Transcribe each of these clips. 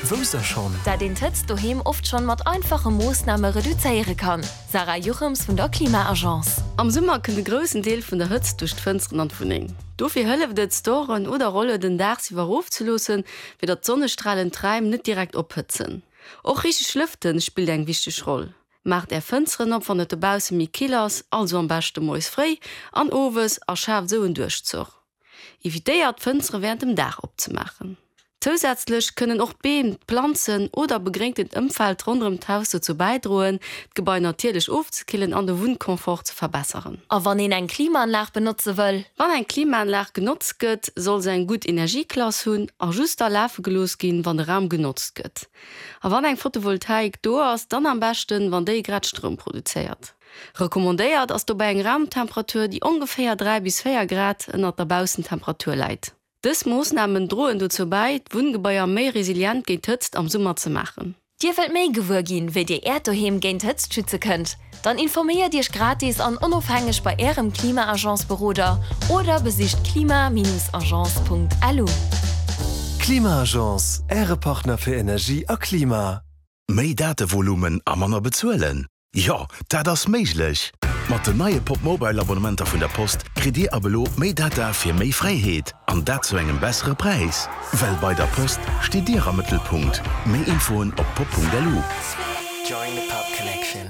Wo's schon? Da den Tëtz doheem oft schon mat einfache Moosname reduzéiere kann. Sarah Jochems vun der Klimaagenz. Am Summer kën de grössen Deel vun der Hëtz duch d'Fënstren an vuning. Dofir hëlle et Storen oder Rolle den Dach iwwer ofzelosen, wie dat Sonnestrahlen treim net direkt ophëtzen. Och richg Lüften spielt eng wichteg Roll. Macht Fënstren op van et Bause mi Killers, also am beste Moos frei, an Owes a schaaf so en Durchzug. Evitéiert Fënstre während dem Dach opzemachen. Zusätzlich können auch Beeten, Pflanzen oder begrenzten Umfeld rund um Haus dazu beidrohen, das Gebäude natürlich aufzukillen und den Wohnkomfort zu verbessern. Aber wenn ihr eine Klimaanlage benutzen will? Wenn eine Klimaanlage genutzt wird, soll sie eine gute Energieklasse haben und just da laufen gehen, wenn der Raum genutzt wird. Aber wenn eine Photovoltaik da ist, dann am besten, wenn die gerade Strom produziert. Rekommandiert ist dabei eine Raumtemperatur, die ungefähr 3 bis 4 Grad unter der Außentemperatur liegt. Dis Moosnamen drohen dazu bei, Wohngebäude mehr resilient gegen Hitze am Sommer zu machen. Dir wollt mehr Gewür gehen, wie ihr Erddaheim gegen Hitze schützen könnt? Dann informiert dich gratis und unabhängig bei eurem Klimaagenz-Büroder oder besicht klima-agenz.lu. Klimaagenz, eure Partner für Energie und Klima. Mehr Datenvolumen am man bezuelen? Ja, das möglich. Mit den neuen Pop-Mobile-Abonnementen von der Post kriegt ihr aber mehr Data für mehr Freiheit und das zu einem besseren Preis. Weil bei der Post steht ihr am Mittelpunkt. Mehr Infos auf pop.lu. Join the Pop Connection.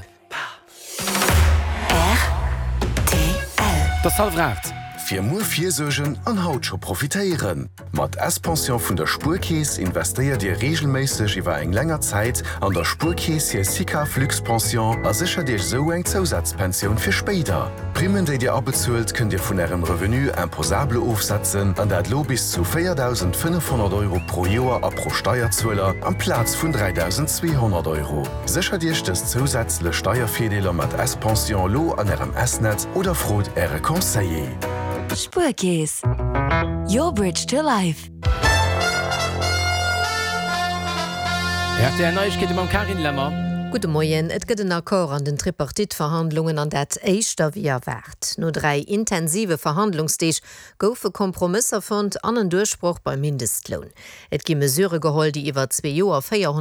RTL. Das Halbrat. Für nur Viersägen an Haut schon profitieren. Mit S-Pension von der Spurkäse investiert ihr regelmäßig über eine längere Zeit an der Spurkäse Sika Flux-Pension und sichert ihr so eine Zusatzpension für später. Primen, die ihr abbezahlt, könnt ihr von eurem Revenu imposable aufsetzen und das bis zu 4.500 Euro pro Jahr und pro Steuerzahler am Platz von 3.200 Euro. Sichert ihr das zusätzliche Steuervorteile mit S-Pension lo an eurem S-Netz oder fragt eure Conseiller. Spurkäse. Your bridge to life. Ja, der Neuigkeit am Karin Lemmer. Gute Morgen, et gëtt den Akkor an den Tripartitverhandlungen an dat éischter wie erwart. No 3 intensive Verhandlungsdeeg goufe Kompromisser fand an en Durchspruch beim Mindestlohn. Et gi Mesure geholl, die iwwer 2 Joer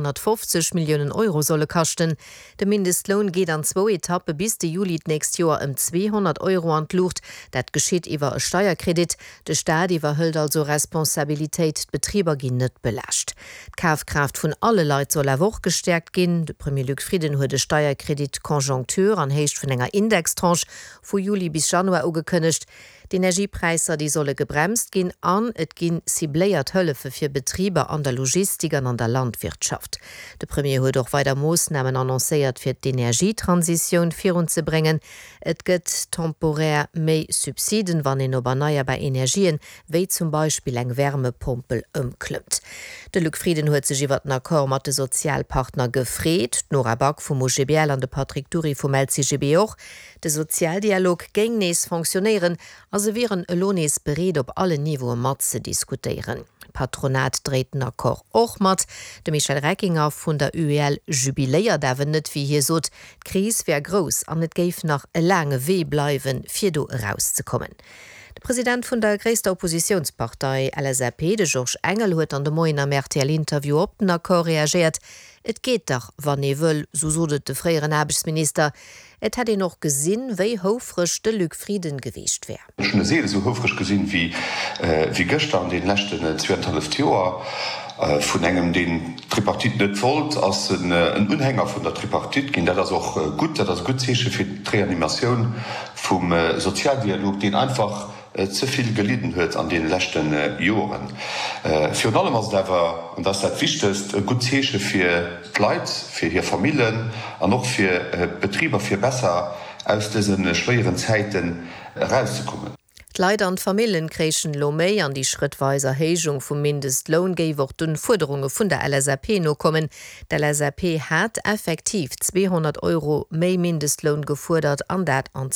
450 Millionen Euro solle kachten. De Mindestlohn geht an 2 Etappe bis de Juli nächst Joer 200 Euro an Lucht. Dat geschieht iwwer e Steuerkredit. De Staat iwwerhëlt also Responsabiltäit Betrieber gin net belascht. D'Kaufkraft vun alle Leiit soll woch gestärkt gin. De Premier Luc Frieden huet de Steuerkredit Konjunktur an heicht vun enger Indextranche vu Juli bis Januar ugekënnecht. Die Energiepreiser die solle gebremst gin an, et gin sibléiert Hëllefe fir Betrieber an der Logistik an der Landwirtschaft. De Premier huet doch weiter Moosnamen annoncéiert fir d'Energietransition virun ze bringen. Et gëtt temporär méi Subsiden, wann en Oberneier bei Energien, wéi zum Beispiel eng Wärmepumpel ëmklëmmt. De Luc Frieden huet sech iwwer den Akkor mat de Sozialpartner gefréet, Nora Back vum OGBL an de Patrick Duri vum LCGB och. De Sozialdialog géng nees funktionieren, also wären Lones bereet op alle Niveauen mat ze diskutieren. Patronat drehten Akkor och mat. De Michel Reckinger vun der UEL jubiléier dawen net wie hier sot. Kris wär gross an net géif nach e lange Weh bleiwen fir do rauszukommen. Der Präsident vun der gréster Oppositionspartei LSRP, de Georges Engel, huet an de Moien am RTL-Interview op den Akkor reagiert. Et geht doch, wann ihr will, so sodet de freieren Arbeitsminister. Et hat noch gesinn, wéi houfrisch de Luc Frieden gewicht wär. Schon sehe so houfrisch gesinn wie gestern den letzten 2,5 Joer von engem den Tripartit net wollt als ein Unhänger von der Tripartit gin das auch gut, das gut Zeche fir Reanimation vom Sozialdialog, den einfach zuviel gelitten huet an den letzten Joren. Für allem als dawer, und das dat wichtigst, gut Zeche fir Leiit, fir hier Familien, an noch fir Betrieber fir besser aus diesen schweren Zeiten rauszukommen. Leider an Familien krechen lo méi an die schrittweiser Heung vum Mindestlohn géiwer dun Forderungen vun der LSRP no kommen. Der LSRP hat effektiv 200 Euro méi Mindestlohn gefordert an dat an